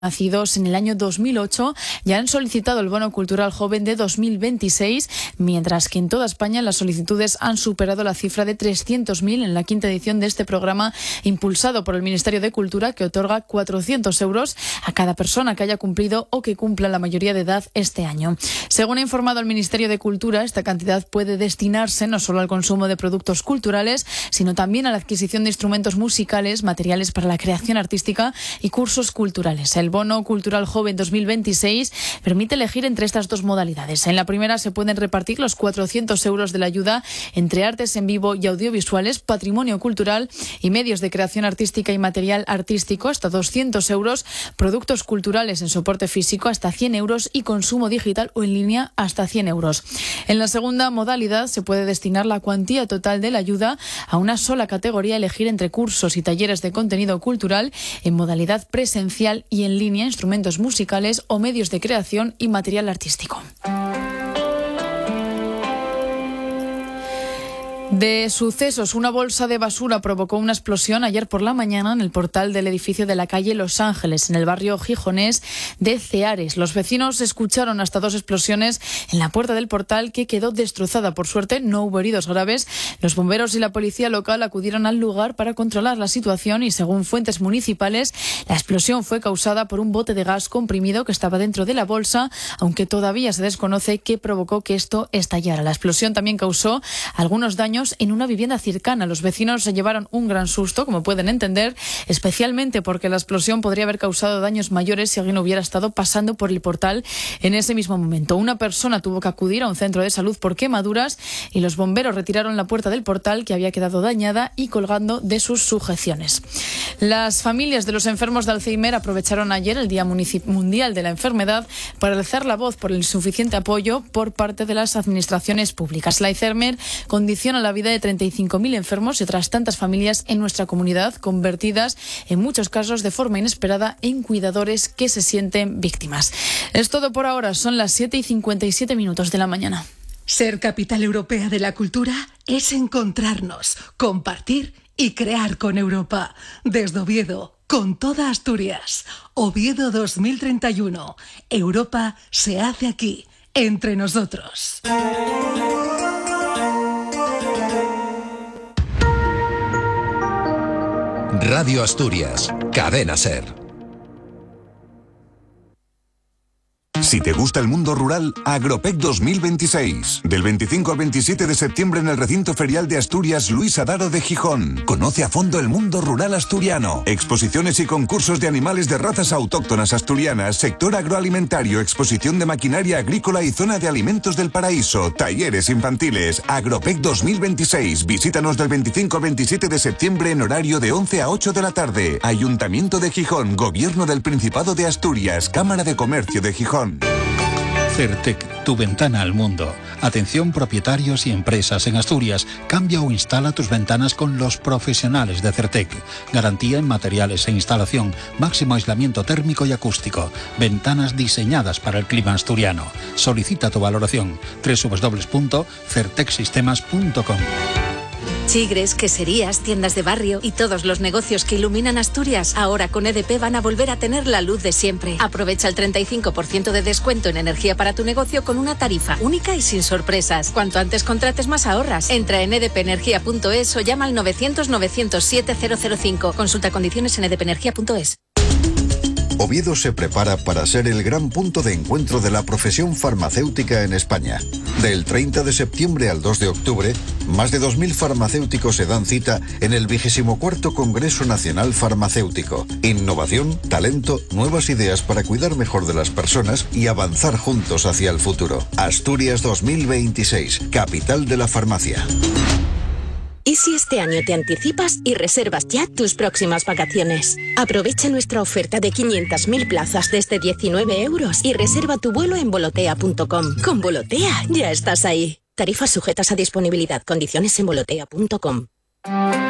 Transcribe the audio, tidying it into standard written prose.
nacidos en el año 2008 ya han solicitado el bono cultural joven de 2026, mientras que en toda España las solicitudes han superado la cifra de 300.000 en la quinta edición de este programa impulsado por el Ministerio de Cultura, que otorga 400 euros a cada persona que haya cumplido o que cumpla la mayoría de edad este año. Según ha informado el Ministerio de Cultura, esta cantidad puede destinarse no solo al consumo de productos culturales, sino también a la adquisición de instrumentos musicales, materiales para la creación artística y cursos culturales. El bono cultural joven 2026 permite elegir entre estas dos modalidades. En la primera se pueden repartir los 400 euros de la ayuda entre artes en vivo y audiovisuales, patrimonio cultural y medios de creación artística y material artístico hasta 200 euros, productos culturales en soporte físico hasta 100 euros y consumo digital o en línea hasta 100 euros. En la segunda modalidad se puede destinar la cuantía total de la ayuda a una sola categoría, elegir entre cursos y talleres de contenido cultural en modalidad presencial y en línea, instrumentos musicales o medios de creación y material artístico. De sucesos, una bolsa de basura provocó una explosión ayer por la mañana en el portal del edificio de la calle Los Ángeles, en el barrio gijonés de Ceares. Los vecinos escucharon hasta 2 explosiones en la puerta del portal, que quedó destrozada. Por suerte, no hubo heridos graves. Los bomberos y la policía local acudieron al lugar para controlar la situación y, según fuentes municipales, la explosión fue causada por un bote de gas comprimido que estaba dentro de la bolsa, aunque todavía se desconoce qué provocó que esto estallara. La explosión también causó algunos daños en una vivienda cercana. Los vecinos se llevaron un gran susto, como pueden entender, especialmente porque la explosión podría haber causado daños mayores si alguien hubiera estado pasando por el portal en ese mismo momento. Una persona tuvo que acudir a un centro de salud por quemaduras y los bomberos retiraron la puerta del portal, que había quedado dañada y colgando de sus sujeciones. Las familias de los enfermos de Alzheimer aprovecharon ayer el Día Mundial de la Enfermedad para alzar la voz por el insuficiente apoyo por parte de las administraciones públicas. El Alzheimer condiciona la vida de 35.000 enfermos y otras tantas familias en nuestra comunidad, convertidas en muchos casos de forma inesperada en cuidadores que se sienten víctimas. Es todo por ahora, son las 7:57 de la mañana. Ser capital europea de la cultura es encontrarnos, compartir y crear con Europa. Desde Oviedo, con toda Asturias. Oviedo 2031. Europa se hace aquí, entre nosotros. Radio Asturias, Cadena SER. Si te gusta el mundo rural, Agropec 2026. Del 25 al 27 de septiembre en el recinto ferial de Asturias Luis Adaro de Gijón. Conoce a fondo el mundo rural asturiano. Exposiciones y concursos de animales de razas autóctonas asturianas, sector agroalimentario, exposición de maquinaria agrícola y zona de alimentos del paraíso, talleres infantiles. Agropec 2026. Visítanos del 25 al 27 de septiembre en horario de 11 a 8 de la tarde. Ayuntamiento de Gijón, Gobierno del Principado de Asturias, Cámara de Comercio de Gijón. Certec, tu ventana al mundo. Atención propietarios y empresas en Asturias. Cambia o instala tus ventanas con los profesionales de Certec. Garantía en materiales e instalación. Máximo aislamiento térmico y acústico. Ventanas diseñadas para el clima asturiano. Solicita tu valoración. www.certecsistemas.com. Chigres, queserías, tiendas de barrio y todos los negocios que iluminan Asturias ahora con EDP van a volver a tener la luz de siempre. Aprovecha el 35% de descuento en energía para tu negocio con una tarifa única y sin sorpresas. Cuanto antes contrates, más ahorras. Entra en edpenergia.es o llama al 900-907-005. Consulta condiciones en edpenergia.es. Oviedo se prepara para ser el gran punto de encuentro de la profesión farmacéutica en España. Del 30 de septiembre al 2 de octubre, más de 2.000 farmacéuticos se dan cita en el 24º Congreso Nacional Farmacéutico. Innovación, talento, nuevas ideas para cuidar mejor de las personas y avanzar juntos hacia el futuro. Asturias 2026, capital de la farmacia. ¿Y si este año te anticipas y reservas ya tus próximas vacaciones? Aprovecha nuestra oferta de 500.000 plazas desde 19 euros y reserva tu vuelo en volotea.com. Con Volotea ya estás ahí. Tarifas sujetas a disponibilidad. Condiciones en volotea.com.